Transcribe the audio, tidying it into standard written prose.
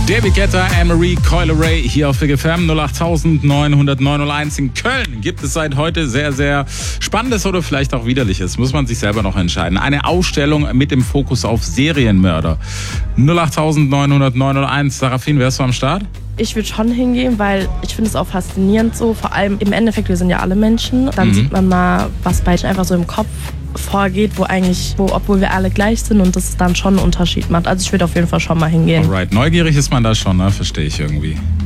David Guetta, Anne-Marie Coyle-Ray hier auf Big FM 0890901 in Köln. Gibt es seit heute sehr, sehr Spannendes oder vielleicht auch Widerliches. Muss man sich selber noch entscheiden. Eine Ausstellung mit dem Fokus auf Serienmörder. 0890901. Sarafin, wärst du am Start? Ich würde schon hingehen, weil ich finde es auch faszinierend so. Vor allem im Endeffekt, wir sind ja alle Menschen. Dann sieht man mal, was bei einfach so im Kopf vorgeht, obwohl wir alle gleich sind und das dann schon einen Unterschied macht. Also ich würde auf jeden Fall schon mal hingehen. Alright, neugierig ist man da schon, ne? Verstehe ich irgendwie.